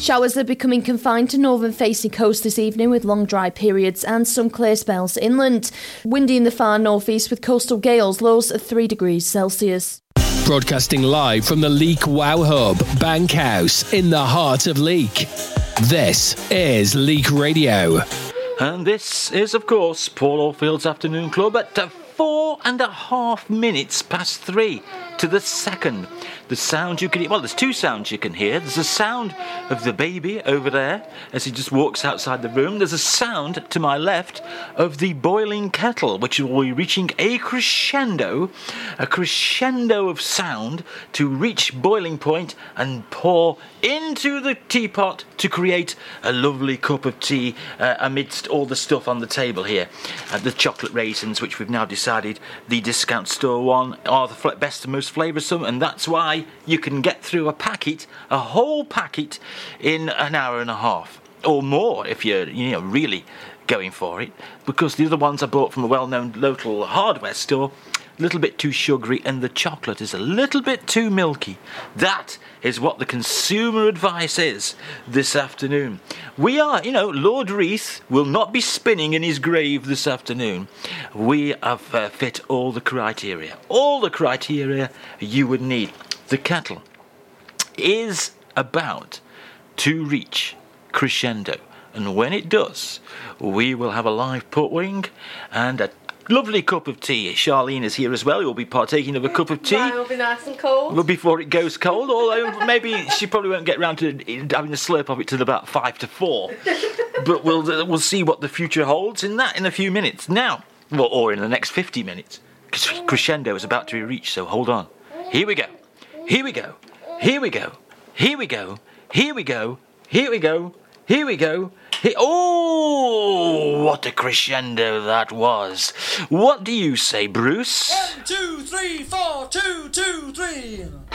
Showers are becoming confined to northern-facing coast this evening with long dry periods and some clear spells inland. Windy in the far northeast with coastal gales, lows of 3 degrees Celsius. Broadcasting live from the Leek Wow Hub, Bankhouse, in the heart of Leek. This is Leek Radio. And this is, of course, Paul Oldfield's Afternoon Club at 4.5 minutes past 3 to the second. The sound you can hear, well, there's two sounds you can hear. There's a sound of the baby over there as he just walks outside the room. There's a sound to my left of the boiling kettle, which will be reaching a crescendo of sound to reach boiling point and pour into the teapot to create a lovely cup of tea amidst all the stuff on the table here. The chocolate raisins, which we've now decided the discount store one are the best and most flavoursome, and that's why you can get through a whole packet in an hour and a half or more if you're really going for it, because the other ones I bought from a well-known local hardware store, a little bit too sugary and the chocolate is a little bit too milky. That is what the consumer advice is this afternoon. We are, Lord Reith will not be spinning in his grave this afternoon. We have fit all the criteria you would need. The kettle is about to reach crescendo, and when it does, we will have a live putwing and a lovely cup of tea. Charlene is here as well. You'll be partaking of a cup of tea. Mine will be nice and cold. Well, before it goes cold, although maybe she probably won't get round to having a slurp of it till about 5 to 4. But we'll see what the future holds in a few minutes. Now, or in the next 50 minutes. Because crescendo is about to be reached, so hold on. Here we go. Here we go. Here we go. Here we go. Here we go. Here we go. Here we go. Oh, what a crescendo that was. What do you say, Bruce? 1, 2, 3, 4, 2, 2, 3.